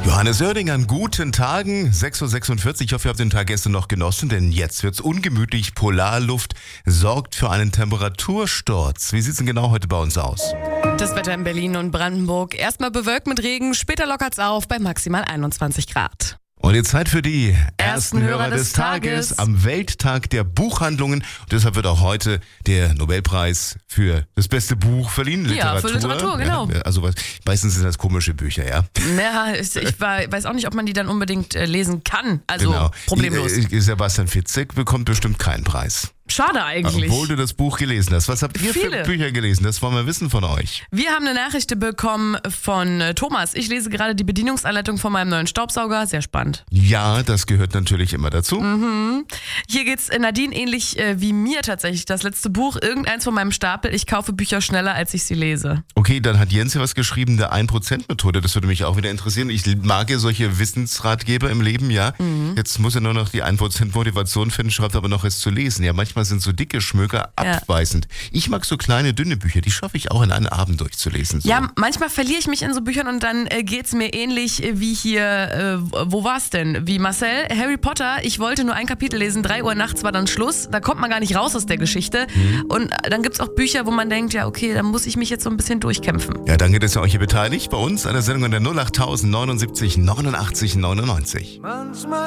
Johannes Oerding an guten Tagen, 6.46 Uhr. Ich hoffe, ihr habt den Tag gestern noch genossen, denn jetzt wird's ungemütlich. Polarluft sorgt für einen Temperatursturz. Wie sieht's denn genau heute bei uns aus? Das Wetter in Berlin und Brandenburg. Erstmal bewölkt mit Regen, später lockert's auf bei maximal 21 Grad. Und jetzt Zeit für die ersten Hörer des Tages am Welttag der Buchhandlungen. Und deshalb wird auch heute der Nobelpreis für das beste Buch verliehen. Ja, für Literatur, genau. Ja, also meistens sind das komische Bücher, ja. Ja, ich weiß auch nicht, ob man die dann unbedingt lesen kann. Also Genau. problemlos. Sebastian Fitzek bekommt bestimmt keinen Preis. Schade eigentlich. Obwohl du das Buch gelesen hast. Was habt ihr für Bücher gelesen? Das wollen wir wissen von euch. Wir haben eine Nachricht bekommen von Thomas. Ich lese gerade die Bedienungsanleitung von meinem neuen Staubsauger. Sehr spannend. Ja, das gehört natürlich immer dazu. Hier geht's Nadine ähnlich wie mir tatsächlich. Das letzte Buch, irgendeins von meinem Stapel. Ich kaufe Bücher schneller, als ich sie lese. Okay, dann hat Jens ja was geschrieben, der 1%-Methode. Das würde mich auch wieder interessieren. Ich mag ja solche Wissensratgeber im Leben, ja. Jetzt muss er nur noch die 1% Motivation finden, schreibt aber noch es zu lesen. Ja, manchmal sind so dicke Schmöker abweisend. Ich mag so kleine, dünne Bücher, die schaffe ich auch in einem Abend durchzulesen. So. Ja, manchmal verliere ich mich in so Büchern und dann geht's mir ähnlich wie hier, wo war's denn? Wie Marcel, Harry Potter, ich wollte nur ein Kapitel lesen, 3 Uhr nachts war dann Schluss, da kommt man gar nicht raus aus der Geschichte. Und dann gibt's auch Bücher, wo man denkt, ja okay, da muss ich mich jetzt so ein bisschen durchkämpfen. Ja, danke, dass ihr euch hier beteiligt bei uns an der Sendung an der 08000 79 89 99.